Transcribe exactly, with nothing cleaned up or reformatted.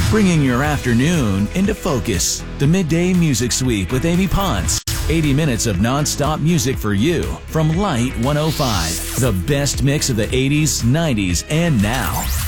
Bringing your afternoon into focus. The Midday Music Sweep with Amy Ponce. eighty minutes of non-stop music for you from Light one oh five. The best mix of the eighties, nineties, and now.